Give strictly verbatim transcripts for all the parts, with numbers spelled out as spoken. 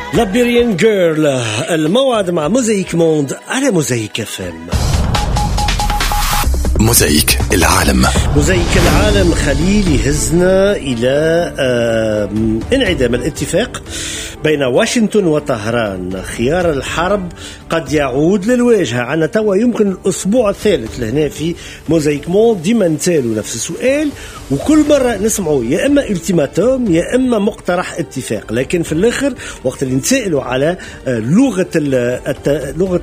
لابيريان جيرل، الموعد مع موزايك موند على موزايك اف ام. موزايك العالم. موزايك العالم خليل يهزنا إلى انعدام الاتفاق بين واشنطن وطهران. خيار الحرب قد يعود للواجهة. عنا توا يمكن الأسبوع الثالث لهنا في موزايك موند ديما نسالوا نفس السؤال، وكل مرة نسمعوا يا إما التيماتوم يا إما مقترح اتفاق. لكن في الآخر وقت اللي نسألوا على لغة لغة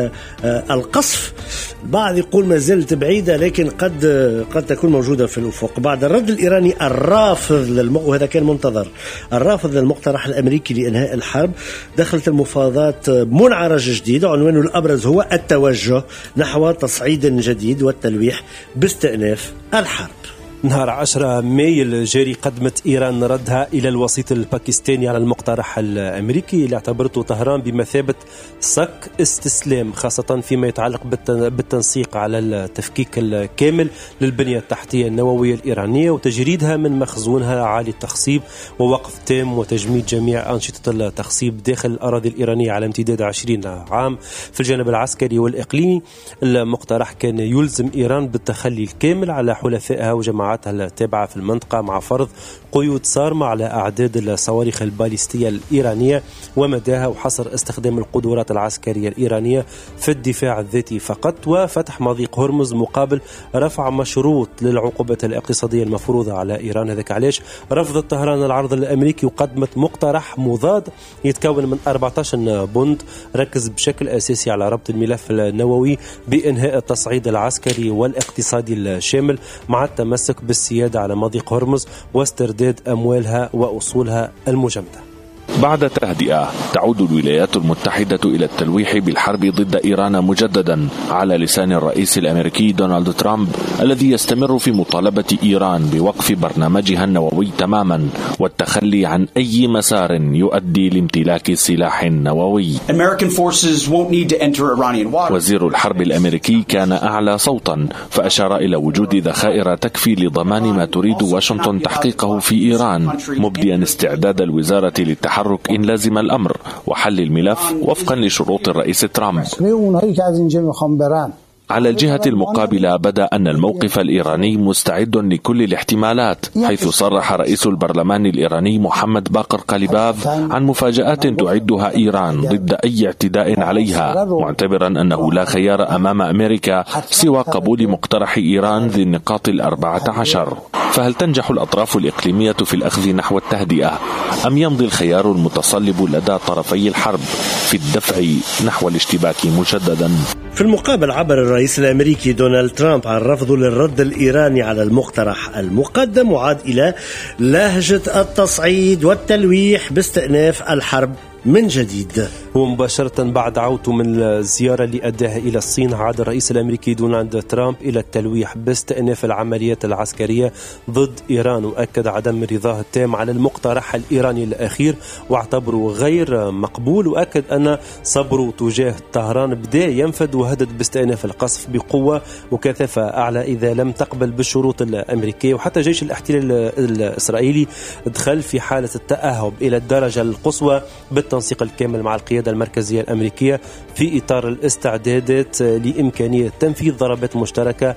القصف، بعض يقول ما زلت بعيدة، لكن قد قد تكون موجودة في الأفق. بعد الرد الإيراني الرافض للمق... وهذا كان منتظر، الرافض للمقترح الأمريكي لإنهاء الحرب، دخلت المفاوضات منعرج جديد عنوانه الأبرز هو التوجه نحو تصعيد جديد والتلويح باستئناف الحرب. نهار عشرة ماي الجاري قدمت إيران ردها إلى الوسيط الباكستاني على المقترح الأمريكي اللي اعتبرته طهران بمثابة صك استسلام، خاصة فيما يتعلق بالتنسيق على التفكيك الكامل للبنية التحتية النووية الإيرانية وتجريدها من مخزونها عالي التخصيب ووقف تام وتجميد جميع أنشطة التخصيب داخل الأراضي الإيرانية على امتداد عشرين عام. في الجانب العسكري والإقليمي المقترح كان يلزم إيران بالتخلي الكامل على حلفائها وجماعات التابعة في المنطقة مع فرض قيود صارمة على أعداد الصواريخ الباليستية الإيرانية ومداها، وحصر استخدام القدرات العسكرية الإيرانية في الدفاع الذاتي فقط، وفتح مضيق هرمز مقابل رفع مشروط للعقوبات الاقتصادية المفروضة على إيران. هذاك علاش رفضت طهران العرض الأمريكي وقدمت مقترح مضاد يتكون من أربعة عشر بند ركز بشكل أساسي على ربط الملف النووي بإنهاء التصعيد العسكري والاقتصادي الشامل مع التمسك بالسيادة على مضيق هرمز واسترداد أموالها وأصولها المجمدة. بعد تهدئة تعود الولايات المتحدة إلى التلويح بالحرب ضد إيران مجددا على لسان الرئيس الأمريكي دونالد ترامب الذي يستمر في مطالبة إيران بوقف برنامجها النووي تماما والتخلي عن أي مسار يؤدي لامتلاك سلاح نووي. وزير الحرب الأمريكي كان أعلى صوتا فأشار إلى وجود ذخائر تكفي لضمان ما تريد واشنطن تحقيقه في إيران، مبديا استعداد الوزارة للتحرك إن لازم الأمر وحل الملف وفقا لشروط الرئيس ترامب. على الجهة المقابلة بدا أن الموقف الإيراني مستعد لكل الاحتمالات، حيث صرح رئيس البرلمان الإيراني محمد باقر قليباف عن مفاجآت تعدها إيران ضد أي اعتداء عليها، معتبرا أنه لا خيار أمام أمريكا سوى قبول مقترح إيران ذي النقاط الأربعة عشر. فهل تنجح الأطراف الإقليمية في الأخذ نحو التهدئة أم يمضي الخيار المتصلب لدى طرفي الحرب في الدفع نحو الاشتباك مجددا؟ في المقابل عبر الرئيس الأمريكي دونالد ترامب عن رفضه للرد الإيراني على المقترح المقدم وعاد إلى لهجة التصعيد والتلويح باستئناف الحرب من جديد. ومباشرة بعد عودته من الزيارة اللي أداها إلى الصين، عاد الرئيس الأمريكي دونالد ترامب إلى التلويح باستئناف العمليات العسكرية ضد إيران، وأكد عدم رضاه التام على المقترح الإيراني الأخير واعتبره غير مقبول، وأكد أن صبره تجاه طهران بدأ ينفد وهدد باستئناف القصف بقوة وكثافة أعلى إذا لم تقبل بالشروط الأمريكية. وحتى جيش الاحتلال الإسرائيلي دخل في حالة التأهب إلى الدرجة القصوى بالتنسيق الكامل مع القيادة المركزية الأمريكية في إطار الاستعدادات لإمكانية تنفيذ ضربات مشتركة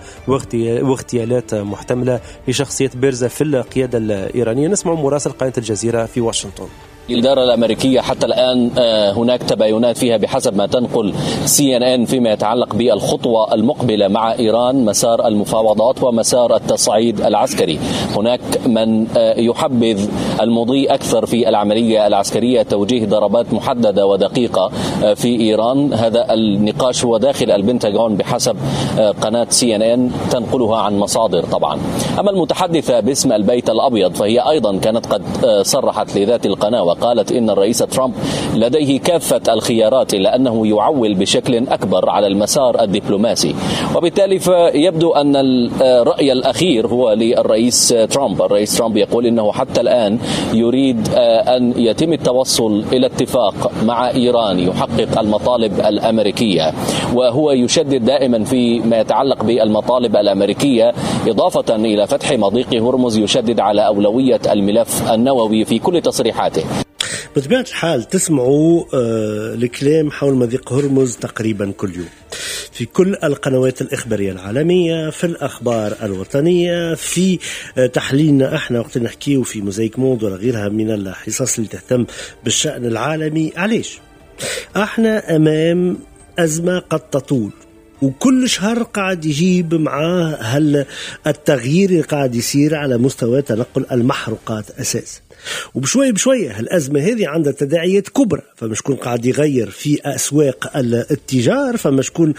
واغتيالات محتملة لشخصيات بارزة في القيادة الإيرانية. نسمع مراسل قناة الجزيرة في واشنطن. الإدارة الأمريكية حتى الآن هناك تباينات فيها بحسب ما تنقل سي إن إن فيما يتعلق بالخطوة المقبلة مع إيران، مسار المفاوضات ومسار التصعيد العسكري. هناك من يحبذ المضي أكثر في العملية العسكرية، توجيه ضربات محددة ودقيقة في إيران. هذا النقاش هو داخل البنتاغون بحسب قناة سي إن إن تنقلها عن مصادر طبعا. أما المتحدثة باسم البيت الأبيض فهي أيضا كانت قد صرحت لذات القناة وقالت إن الرئيس ترامب لديه كافة الخيارات إلا أنه يعول بشكل أكبر على المسار الدبلوماسي، وبالتالي فيبدو أن الرأي الأخير هو للرئيس ترامب. الرئيس ترامب يقول إنه حتى الآن يريد أن يتم التوصل إلى اتفاق مع إيران يحقق المطالب الأمريكية، وهو يشدد دائما في ما يتعلق بالمطالب الأمريكية إضافة إلى فتح مضيق هرمز، يشدد على أولوية الملف النووي في كل تصريحاته. بطبيعة الحال تسمعوا آه الكلام حول مضيق هرمز تقريبا كل يوم في كل القنوات الإخبارية العالمية، في الأخبار الوطنية، في آه تحليلنا احنا وقت نحكيه في موزايك موند ولا غيرها من الحصص اللي تهتم بالشأن العالمي. علاش؟ احنا أمام أزمة قد تطول، وكل شهر قاعد يجيب معاه هل التغيير اللي قاعد يصير على مستوى تنقل المحروقات أساسا. وبشوية بشوية هالأزمة هذه عندها تداعيات كبرى، فمش كون قاعد يغير في أسواق الاتجار، فمش كون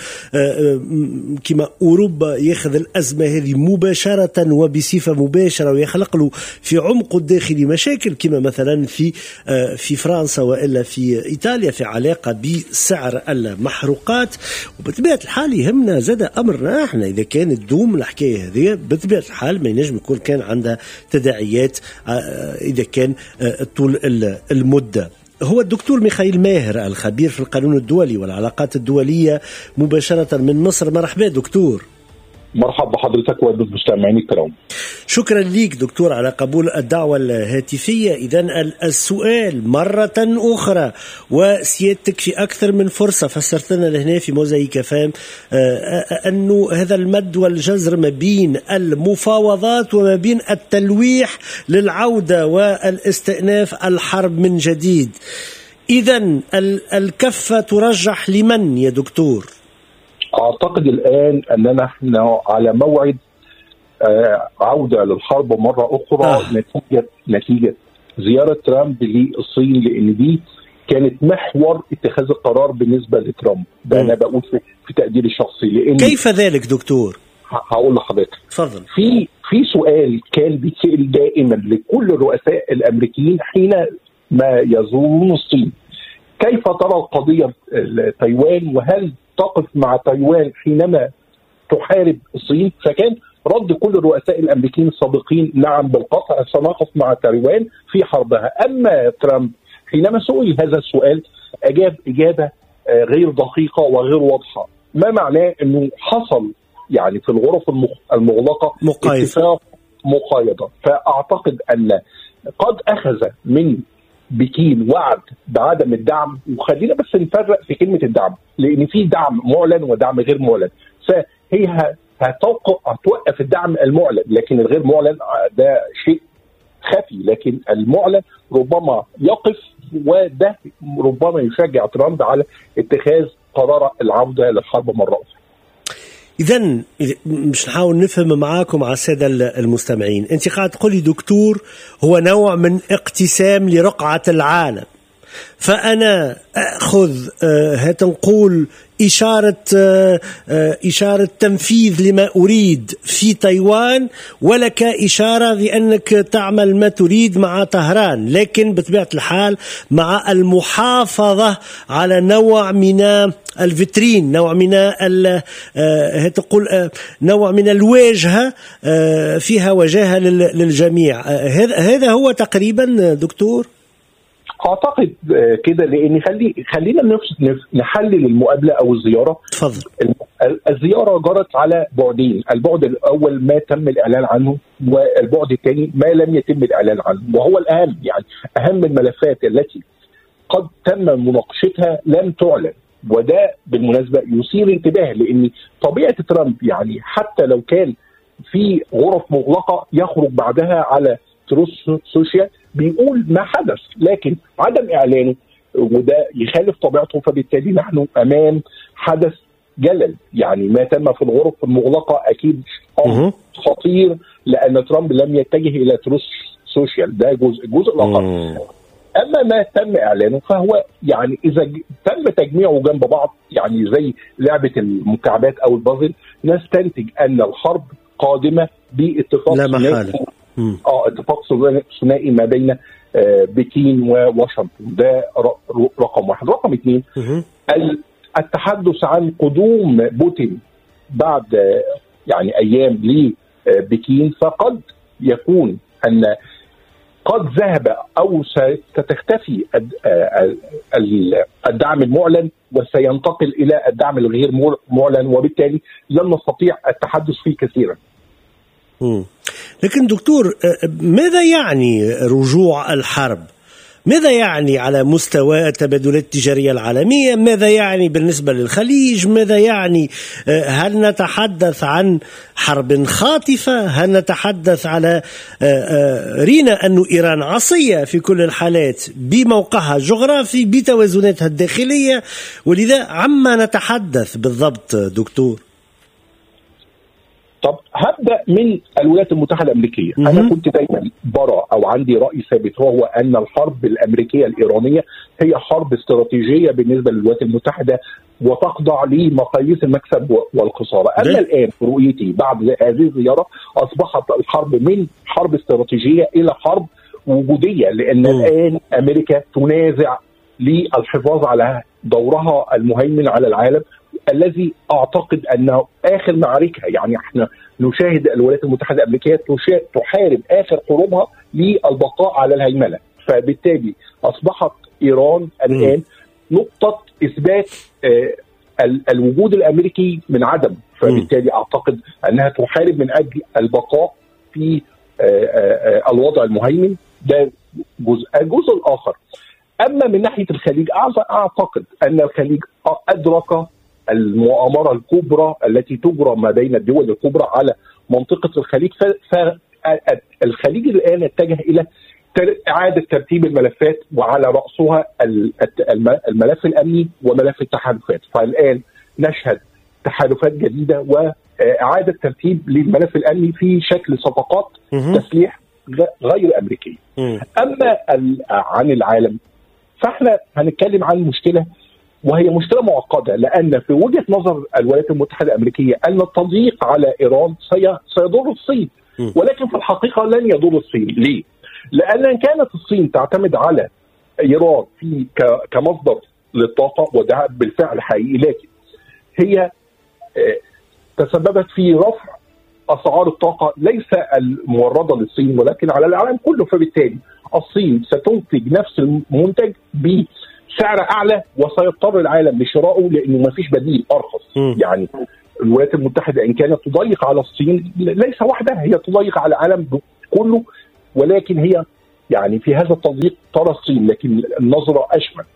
كما أوروبا ياخذ الأزمة هذه مباشرة وبصفة مباشرة ويخلق له في عمقه الداخلي مشاكل، كما مثلا في في فرنسا وإلا في إيطاليا في علاقة بسعر المحروقات. وبطبيعة الحال يهمنا زاد أمرنا احنا إذا كانت دوم الحكاية هذه، بطبيعة الحال ما ينجم يكون كان عندها تداعيات إذا كان طول المدة. هو الدكتور ميخائيل ماهر الخبير في القانون الدولي والعلاقات الدولية مباشرة من مصر. مرحبا دكتور. مرحبا بحضرتك وبالمستمعين الكرام. شكرا ليك دكتور على قبول الدعوة الهاتفية. إذن السؤال مرة أخرى، وسيادتك في أكثر من فرصة فسرت لنا لهنا في موزايك فام أنه هذا المد والجزر ما بين المفاوضات وما بين التلويح للعودة والاستئناف الحرب من جديد. إذن الكفة ترجح لمن يا دكتور؟ أعتقد الآن أننا احنا على موعد آه عودة للحرب مرة أخرى آه. نتيجة نتيجة زيارة ترامب للصين، لأن دي كانت محور اتخاذ القرار بالنسبة لترامب. ده أنا بقول في, في تقديري الشخصي. لأن كيف ذلك دكتور؟ هقول لحضرتك. تفضل. في في سؤال كان بيتسأل دائما لكل الرؤساء الأمريكيين حين ما يزورون الصين: كيف ترى القضية تايوان، وهل تقف مع تايوان حينما تحارب الصين؟ فكان رد كل الرؤساء الامريكيين السابقين: نعم بالقطع سنقف مع تايوان في حربها. اما ترامب حينما سئل هذا السؤال اجاب اجابه غير دقيقه وغير واضحه، ما معناه انه حصل يعني في الغرف المغلقه اتفاق مقايضه. فاعتقد ان قد اخذ من بكين وعد بعدم الدعم. وخلينا بس نفرق في كلمة الدعم، لأن في دعم معلن ودعم غير معلن. فهي هتوقف هتوقف الدعم المعلن، لكن الغير معلن ده شيء خفي، لكن المعلن ربما يقف، وده ربما يشجع ترامب على اتخاذ قرار العودة للحرب مرة أخرى. إذن مش نحاول نفهم معاكم على السادة المستمعين، أنت قاعد تقولي دكتور هو نوع من اقتسام لرقعة العالم، فأنا أخذ هتنقول إشارة إشارة تنفيذ لما أريد في تايوان، ولك إشارة بأنك تعمل ما تريد مع طهران، لكن بطبيعة الحال مع المحافظة على نوع من الفيترين، نوع من هتقول نوع من الواجهة فيها وجاهة للجميع. هذا هذا هو تقريبا دكتور. اعتقد كده، لان خلي خلينا نفس نحلل المقابله او الزياره. تفضل. الزياره جرت على بعدين، البعد الاول ما تم الاعلان عنه، والبعد الثاني ما لم يتم الاعلان عنه، وهو الاهم. يعني اهم الملفات التي قد تم مناقشتها لم تعلن، وده بالمناسبه يثير انتباه، لان طبيعه ترامب يعني حتى لو كان في غرف مغلقه يخرج بعدها على تروث سوشيال بيقول ما حدث، لكن عدم اعلانه وده يخالف طبيعته. فبالتالي نحن امام حدث جلل. يعني ما تم في الغرف المغلقه اكيد خطير، لان ترامب لم يتجه الى تروث سوشيال، ده جزء الجزء الاخر. اما ما تم اعلانه فهو يعني اذا تم تجميعه جنب بعض، يعني زي لعبه المكعبات او البازل، نستنتج ان الحرب قادمه باتفاق لا محاله. اه اتفاق ثنائي ما بين آه بكين وواشنطن. ده رقم واحد. رقم اثنين، التحدث عن قدوم بوتين بعد آه يعني ايام لبكين، فقد يكون ان قد ذهب او ستختفي الدعم المعلن وسينتقل الى الدعم الغير معلن، وبالتالي لن نستطيع التحدث فيه كثيرا. مم. لكن دكتور، ماذا يعني رجوع الحرب؟ ماذا يعني على مستوى التبادلات التجارية العالمية؟ ماذا يعني بالنسبة للخليج؟ ماذا يعني؟ هل نتحدث عن حرب خاطفة؟ هل نتحدث على رينا أن إيران عصية في كل الحالات بموقعها الجغرافي بتوازناتها الداخلية؟ ولذا عما نتحدث بالضبط دكتور؟ طب هبدأ من الولايات المتحدة الأمريكية. م- أنا كنت دايما برى أو عندي رأي ثابت، وهو أن الحرب الأمريكية الإيرانية هي حرب استراتيجية بالنسبة للولايات المتحدة وتخضع لمقاييس المكسب والخسارة. أما الآن في رؤيتي بعد هذه الزيارة أصبحت الحرب من حرب استراتيجية إلى حرب وجودية، لأن م- الآن أمريكا تنازع للحفاظ على دورها المهيمن على العالم، الذي أعتقد أنه آخر معاركها. يعني احنا نشاهد الولايات المتحدة الأمريكية تحارب آخر حروبها للبقاء على الهيمنة، فبالتالي أصبحت إيران الآن نقطة إثبات آه الوجود الأمريكي من عدم، فبالتالي أعتقد أنها تحارب من أجل البقاء في آه آه الوضع المهيمن. ده جزء. الجزء الآخر، أما من ناحية الخليج، أعتقد أن الخليج أدرك المؤامرة الكبرى التي تجرى ما بين الدول الكبرى على منطقة الخليج، فالخليج الآن اتجه إلى إعادة ترتيب الملفات، وعلى رأسها الملف الأمني وملف التحالفات. فالآن نشهد تحالفات جديدة وإعادة ترتيب للملف الأمني في شكل صفقات تسليح غير أمريكية. أما عن العالم، فإحنا هنتكلم عن مشكلة وهي مشكلة معقدة، لأن في وجهة نظر الولايات المتحدة الأمريكية أن التضييق على إيران سيضر الصين، ولكن في الحقيقة لن يضر الصين. ليه؟ لأن إن كانت الصين تعتمد على إيران في كمصدر للطاقة، وده بالفعل حقيقي، لكن هي تسببت في رفع أسعار الطاقة ليس الموردة للصين ولكن على العالم كله، فبالتالي الصين ستنتج نفس المنتج ب سعر أعلى وسيضطر العالم لشرائه لأنه ما فيش بديل أرخص. م. يعني الولايات المتحدة إن كانت تضيق على الصين ليس وحدها، هي تضيق على العالم كله، ولكن هي يعني في هذا التضييق ترى الصين، لكن النظرة أشمل.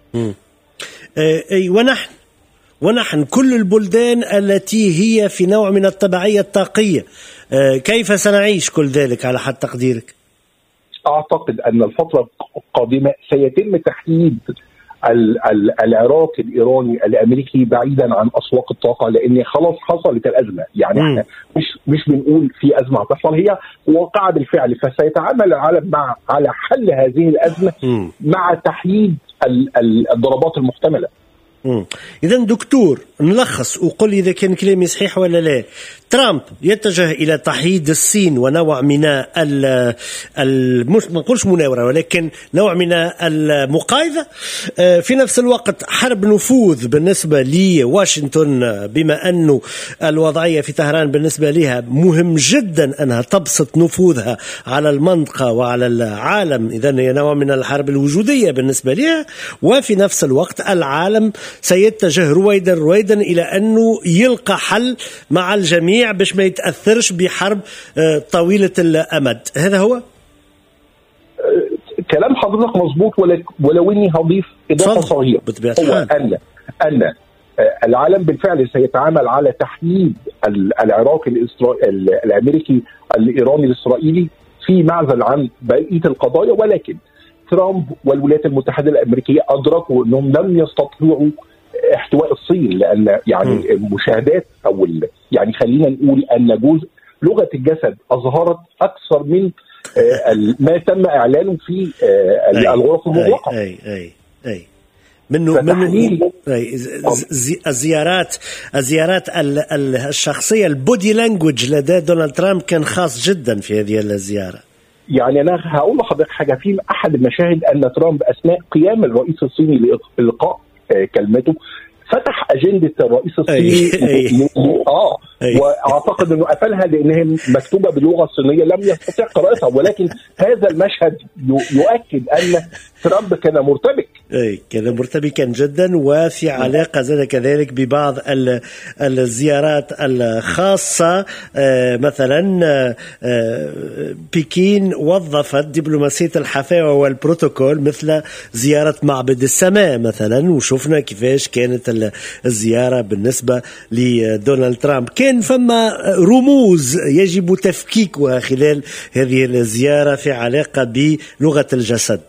أي ونحن ونحن كل البلدان التي هي في نوع من التبعية الطاقية، كيف سنعيش كل ذلك على حد تقديرك؟ أعتقد أن الفترة القادمة سيتم تحديد العراق الإيراني الأمريكي بعيدا عن أسواق الطاقة، لأن خلاص حصلت الأزمة. يعني احنا مش مش بنقول في أزمة هتحصل، هي واقعة بالفعل، فسيتعامل العالم مع على حل هذه الأزمة م. مع تحديد الضربات المحتملة. إذن دكتور نلخص وقل إذا كان كلامي صحيح ولا لا. ترامب يتجه إلى تحييد الصين ونوع من ال مش ما نقولش مناورة ولكن نوع من المقايضة، في نفس الوقت حرب نفوذ بالنسبة لواشنطن، بما أنه الوضعية في طهران بالنسبة لها مهم جدا أنها تبسط نفوذها على المنطقة وعلى العالم، إذن هي نوع من الحرب الوجودية بالنسبة لها. وفي نفس الوقت العالم سيتجه رويدا رويدا إلى أنه يلقى حل مع الجميع باش ما يتأثرش بحرب طويلة الأمد. هذا هو كلام حضرتك مظبوط، ولو اني هضيف اضافه صغيره، هو ان ان العالم بالفعل سيتعامل على تحديد العراق الامريكي الايراني الاسرائيلي في معزل عن بقيه القضايا، ولكن ترامب والولايات المتحده الامريكيه ادركوا انهم لم يستطيعوا احتواء الصين، لان يعني المشاهدات او يعني خلينا نقول ان جزء لغه الجسد اظهرت اكثر من ما تم اعلانه في الغرف المغلقه. اي اي اي منه منه الزيارات الزيارات الشخصيه، البودي لانجوج لدى دونالد ترامب كان خاص جدا في هذه الزياره. يعني انا هقول لحضرتك حاجه، في احد المشاهد ان ترامب اثناء قيام الرئيس الصيني لإلقاء كلمته فتح أجندة الرئيس الصيني أي. اه أي. واعتقد انه قفلها لانها مكتوبه باللغه الصينيه لم يستطيع قراءتها، ولكن هذا المشهد يؤكد ان ترامب كان مرتبك اي كان مرتبكا جدا، وفي علاقه زاد كذلك ببعض الزيارات الخاصه. مثلا بكين وظفت دبلوماسيه الحفاوه والبروتوكول مثل زياره معبد السماء مثلا، وشفنا كيفاش كانت الزياره بالنسبه لدونالد ترامب. كان فما رموز يجب تفكيكها خلال هذه الزياره في علاقه بلغه الجسد.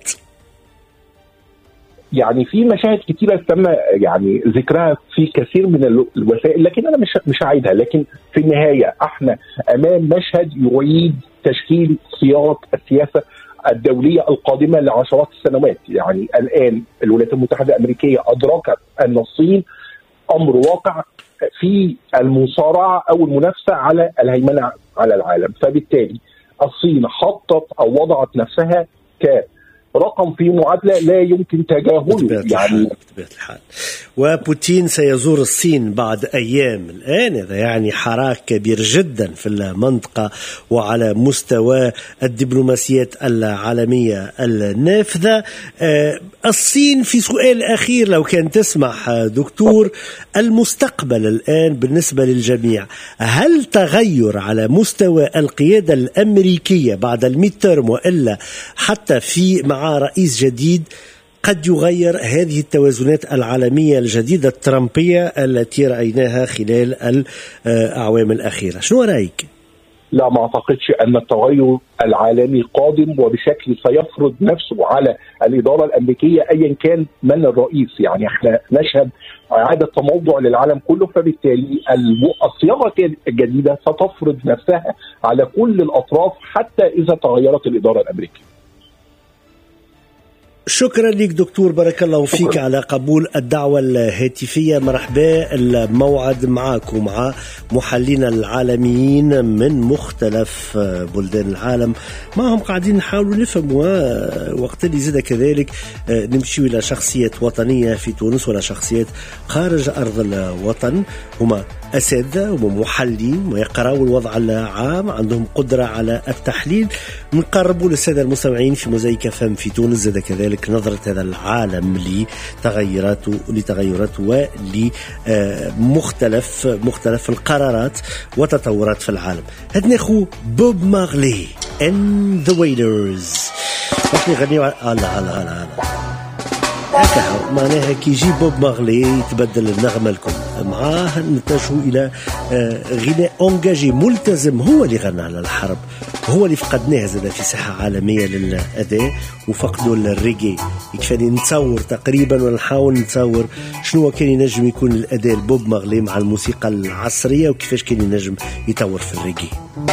يعني في مشاهد كتيرة تم يعني ذكرها في كثير من الوسائل، لكن أنا مش مش هعيدها. لكن في النهاية احنا أمام مشهد يعيد تشكيل صياغة السياسة الدولية القادمة لعشرات السنوات. يعني الآن الولايات المتحدة الأمريكية أدركت أن الصين أمر واقع في المصارعة أو المنافسة على الهيمنة على العالم، فبالتالي الصين حطت أو وضعت نفسها ك رقم في معادلة لا يمكن تجاهله يعني بطبيعة الحال. وبوتين سيزور الصين بعد أيام الآن، هذا يعني حراك كبير جدا في المنطقة وعلى مستوى الدبلوماسيات العالمية النافذة. الصين في سؤال أخير لو كان تسمح دكتور، المستقبل الآن بالنسبة للجميع، هل تغير على مستوى القيادة الأمريكية بعد الميدترم وإلا حتى في مع رئيس جديد قد يغير هذه التوازنات العالمية الجديدة الترامبية التي رأيناها خلال الأعوام الأخيرة؟ شنو رأيك؟ لا، ما أعتقدش أن التغير العالمي قادم وبشكل سيفرض نفسه على الإدارة الأمريكية أيا كان من الرئيس. يعني احنا نشهد إعادة تموضع للعالم كله، فبالتالي الصياغة الجديدة ستفرض نفسها على كل الأطراف حتى إذا تغيرت الإدارة الأمريكية. شكرا لك دكتور، بارك الله فيك شكرا. على قبول الدعوة الهاتفية. مرحبا، الموعد معك ومع محللين العالميين من مختلف بلدان العالم، معهم قاعدين نحاولوا نفهموا وقت اللي زاد كذلك نمشي إلى شخصيات وطنية في تونس ولا شخصيات خارج أرض الوطن. هما أساتذة ومحللين ويقرأوا الوضع العام، عندهم قدرة على التحليل. نقربوا للسادة المستمعين في موزايك فم في تونس زاد كذلك نظرة هذا العالم لتغيراته لتغيراته ولمختلف مختلف القرارات وتطورات في العالم. هدنا أخو بوب مارلي and the Wailers. باش نغنيو على على على هكا معناها كي يجي بوب مارلي يتبدل النغمة لكم معاه. نتجهوا إلى غناء أنجاجي ملتزم، هو اللي غنى على الحرب، هو اللي فقدناه زاد في ساحة عالمية للأداء وفقدوا الريجي. يكفاني نتصور تقريبا ونحاول نتصور شنو كان ينجم يكون الأداء البوب مارلي مع الموسيقى العصرية وكيفاش كان ينجم يطور في الريجي.